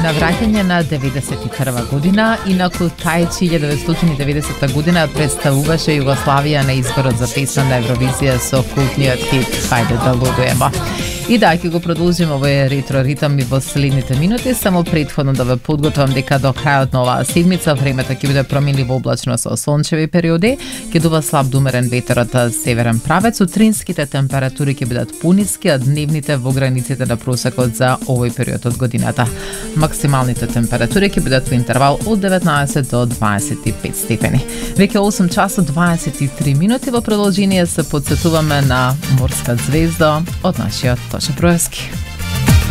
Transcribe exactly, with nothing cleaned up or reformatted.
На враќање на деветдесет и прва година, инаку тај илјада деветстотини и деветдесета година представуваше Југославија на изборот за песна на Евровизија со култниот хит Хајде да лудуемо. И да, ќе го продолжиме овој ретро ритам и во следните минути, само претходно да ве подготвам дека до крајот на оваа седмица времето ќе биде променливо облачно со сончеви периоди, ќе дува слаб до умерен ветер од северен правец, утринските температури ќе бидат пониски, а дневните во границите на просекот за овој период од годината. Максималните температури ќе бидат во интервал од деветнаесет до дваесет и пет степени. Веќе осум часот дваесет и три минути, во продолжение се подсетуваме на морска звезда од нашиот Тоше Проевски.